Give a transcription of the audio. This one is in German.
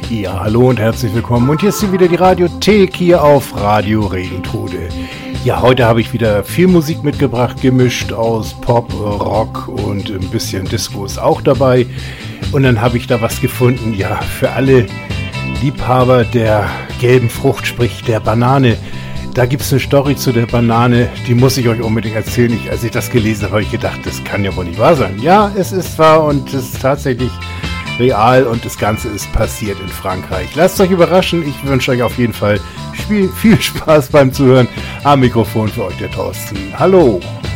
Ja, hallo und herzlich willkommen. Und hier ist wieder die Radiothek hier auf Radio Regentrude. Ja, heute habe ich wieder viel Musik mitgebracht, gemischt aus Pop, Rock und ein bisschen Disco ist auch dabei. Und dann habe ich da was gefunden, ja, für alle Liebhaber der gelben Frucht, sprich der Banane. Da gibt es eine Story zu der Banane, die muss ich euch unbedingt erzählen. Als ich das gelesen habe, habe ich gedacht, das kann ja wohl nicht wahr sein. Ja, es ist wahr und es ist tatsächlich real und das Ganze ist passiert in Frankreich. Lasst euch überraschen, ich wünsche euch auf jeden Fall viel Spaß beim Zuhören. Am Mikrofon für euch der Thorsten. Hallo!